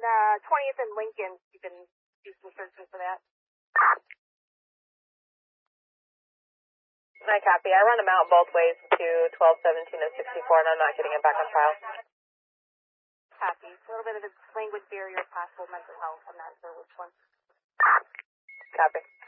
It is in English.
20th and Lincoln. You can do some searching for that. I copy. I run them out both ways to 1217 and 64, and I'm not getting it back on file. Copy. A little bit of a language barrier, possible mental health. I'm not sure which one. Copy.